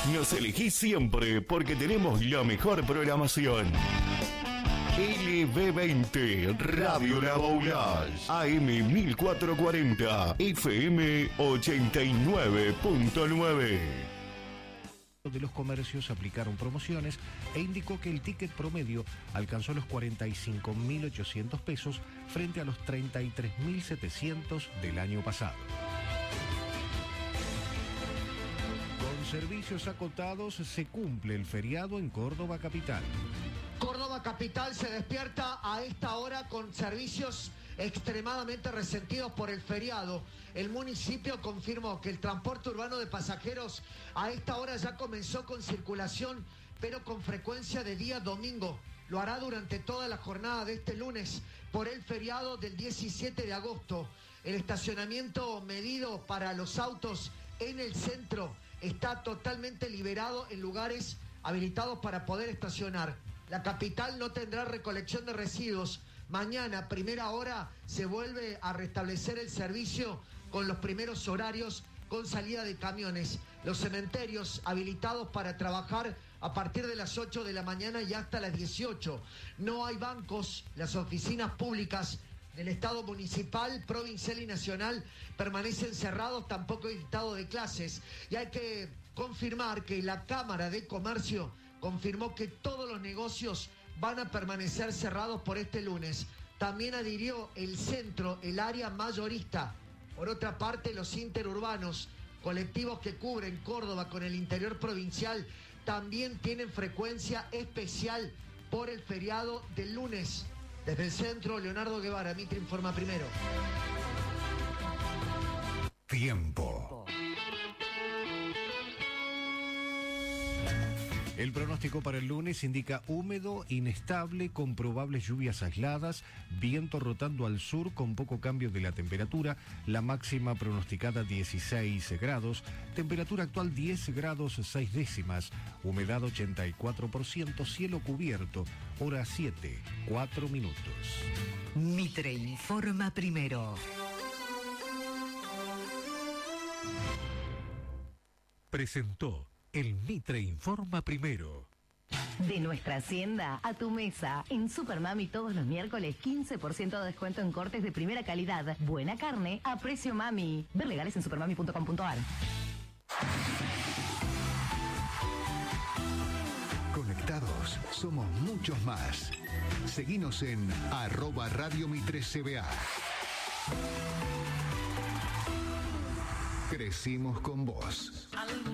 Nos elegís siempre porque tenemos la mejor programación. LB20, Radio La Boulage, AM 1440, FM 89.9. De los comercios aplicaron promociones e indicó que el ticket promedio alcanzó los 45.800 pesos frente a los 33.700 del año pasado. Con servicios acotados se cumple el feriado en Córdoba capital. Córdoba capital se despierta a esta hora con servicios extremadamente resentidos por el feriado. El municipio confirmó que el transporte urbano de pasajeros a esta hora ya comenzó con circulación, pero con frecuencia de día domingo. Lo hará durante toda la jornada de este lunes por el feriado del 17 de agosto. El estacionamiento medido para los autos en el centro está totalmente liberado en lugares habilitados para poder estacionar. La capital no tendrá recolección de residuos. Mañana, primera hora, se vuelve a restablecer el servicio con los primeros horarios con salida de camiones. Los cementerios habilitados para trabajar a partir de las 8 de la mañana y hasta las 18. No hay bancos. Las oficinas públicas del Estado municipal, provincial y nacional permanecen cerrados, tampoco hay dictado de clases. Y hay que confirmar que la Cámara de Comercio confirmó que todos los negocios van a permanecer cerrados por este lunes. También adhirió el centro, el área mayorista. Por otra parte, los interurbanos, colectivos que cubren Córdoba con el interior provincial, también tienen frecuencia especial por el feriado del lunes. Desde el centro, Leonardo Guevara, Mitre informa primero. Tiempo. El pronóstico para el lunes indica húmedo, inestable, con probables lluvias aisladas, viento rotando al sur con poco cambio de la temperatura, la máxima pronosticada 16 grados, temperatura actual 10 grados 6 décimas, humedad 84%, cielo cubierto, hora 7, 4 minutos. Mitre informa primero. Presentó el Mitre informa primero. De nuestra hacienda a tu mesa. En Supermami todos los miércoles 15% de descuento en cortes de primera calidad. Buena carne a precio mami. Ver legales en supermami.com.ar. Conectados somos muchos más. Seguinos en @Radio Mitre CBA. Crecimos con vos.